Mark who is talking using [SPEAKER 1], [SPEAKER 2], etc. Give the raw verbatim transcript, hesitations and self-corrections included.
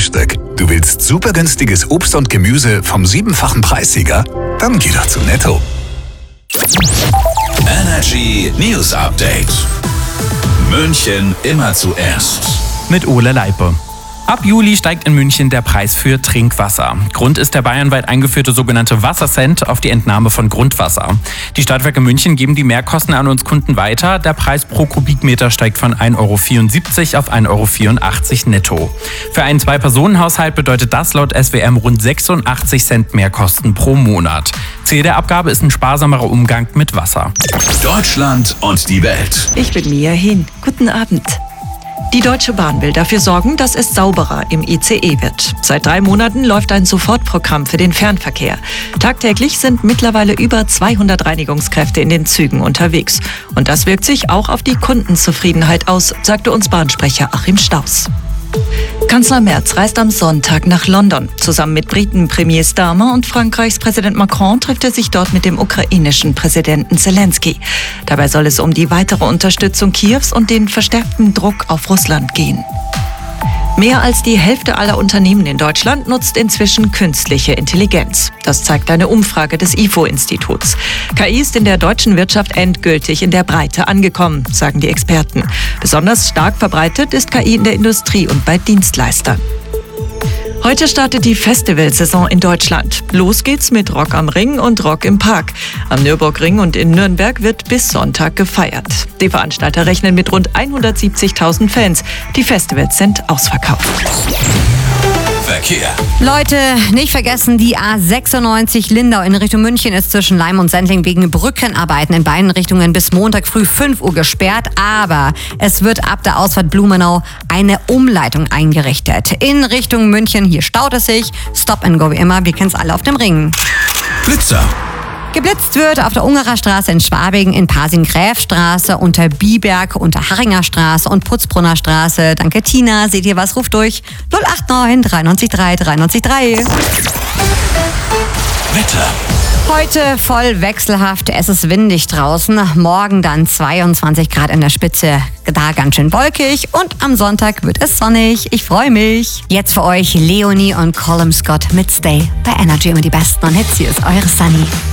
[SPEAKER 1] Frühstück. Du willst super günstiges Obst und Gemüse vom siebenfachen Preissieger? Dann geh doch zu Netto.
[SPEAKER 2] Energy News Update. München immer zuerst.
[SPEAKER 3] Mit Ole Leipe. Ab Juli steigt in München der Preis für Trinkwasser. Grund ist der bayernweit eingeführte sogenannte Wassercent auf die Entnahme von Grundwasser. Die Stadtwerke München geben die Mehrkosten an uns Kunden weiter. Der Preis pro Kubikmeter steigt von ein Euro vierundsiebzig auf ein Euro vierundachtzig netto. Für einen Zwei-Personen-Haushalt bedeutet das laut S W M rund sechsundachtzig Cent Mehrkosten pro Monat. Ziel der Abgabe ist ein sparsamerer Umgang mit Wasser.
[SPEAKER 2] Deutschland und die Welt.
[SPEAKER 4] Ich bin Mia Hin. Guten Abend. Die Deutsche Bahn will dafür sorgen, dass es sauberer im I C E wird. Seit drei Monaten läuft ein Sofortprogramm für den Fernverkehr. Tagtäglich sind mittlerweile über zweihundert Reinigungskräfte in den Zügen unterwegs. Und das wirkt sich auch auf die Kundenzufriedenheit aus, sagte uns Bahnsprecher Achim Staus. Kanzler Merz reist am Sonntag nach London. Zusammen mit Briten-Premier Starmer und Frankreichs Präsident Macron trifft er sich dort mit dem ukrainischen Präsidenten Zelensky. Dabei soll es um die weitere Unterstützung Kiews und den verstärkten Druck auf Russland gehen. Mehr als die Hälfte aller Unternehmen in Deutschland nutzt inzwischen künstliche Intelligenz. Das zeigt eine Umfrage des I F O-Instituts. K I ist in der deutschen Wirtschaft endgültig in der Breite angekommen, sagen die Experten. Besonders stark verbreitet ist K I in der Industrie und bei Dienstleistern. Heute startet die Festivalsaison in Deutschland. Los geht's mit Rock am Ring und Rock im Park. Am Nürburgring und in Nürnberg wird bis Sonntag gefeiert. Die Veranstalter rechnen mit rund hundertsiebzigtausend Fans. Die Festivals sind ausverkauft.
[SPEAKER 2] Verkehr.
[SPEAKER 5] Leute, nicht vergessen, die A sechsundneunzig Lindau in Richtung München ist zwischen Leim und Sendling wegen Brückenarbeiten in beiden Richtungen bis Montag früh fünf Uhr gesperrt. Aber es wird ab der Ausfahrt Blumenau eine Umleitung eingerichtet. In Richtung München, hier staut es sich. Stop and go wie immer, wir kennen es alle auf dem Ring.
[SPEAKER 2] Blitzer.
[SPEAKER 5] Geblitzt wird auf der Ungerer Straße in Schwabing, in Pasing-Gräfstraße, unter Biberg, unter Harringer Straße und Putzbrunner Straße. Danke Tina, seht ihr was? Ruft durch null acht neun drei neun drei drei neun drei.
[SPEAKER 2] Wetter.
[SPEAKER 5] Heute voll wechselhaft, es ist windig draußen, morgen dann zweiundzwanzig Grad in der Spitze, da ganz schön wolkig und am Sonntag wird es sonnig, ich freue mich. Jetzt für euch Leonie und Colum Scott mit Stay bei Energy, immer die besten und Hits, hier ist eure Sunny.